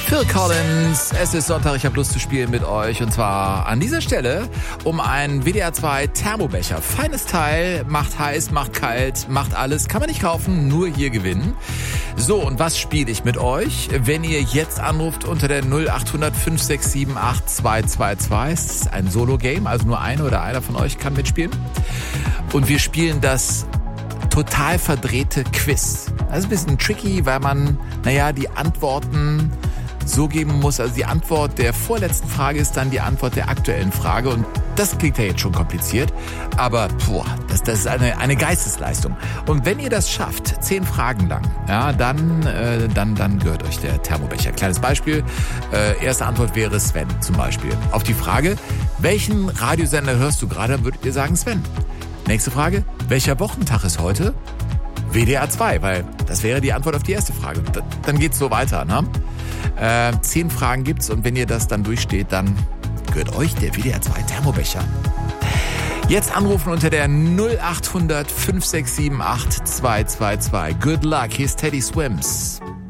Phil Collins, es ist Sonntag, ich habe Lust zu spielen mit euch und zwar an dieser Stelle um einen WDR 2 Thermobecher. Feines Teil, macht heiß, macht kalt, macht alles, kann man nicht kaufen, nur hier gewinnen. So, und was spiele ich mit euch? Wenn ihr jetzt anruft unter der 0800 567 8222, es ist ein Solo-Game, also nur eine oder einer von euch kann mitspielen. Und wir spielen das total verdrehte Quiz. Das ist ein bisschen tricky, weil man, die Antworten so geben muss. Also die Antwort der vorletzten Frage ist dann die Antwort der aktuellen Frage. Und das klingt ja jetzt schon kompliziert. Aber das ist eine Geistesleistung. Und wenn ihr das schafft, 10 Fragen lang, dann gehört euch der Thermobecher. Kleines Beispiel. Erste Antwort wäre Sven zum Beispiel. Auf die Frage, welchen Radiosender hörst du gerade, würdet ihr sagen Sven. Nächste Frage, welcher Wochentag ist heute? WDR 2, weil das wäre die Antwort auf die erste Frage. Dann geht's so weiter, ne? 10 Fragen gibt's und wenn ihr das dann durchsteht, dann gehört euch der WDR 2 Thermobecher. Jetzt anrufen unter der 0800 567 8222. Good luck, hier ist Teddy Swims.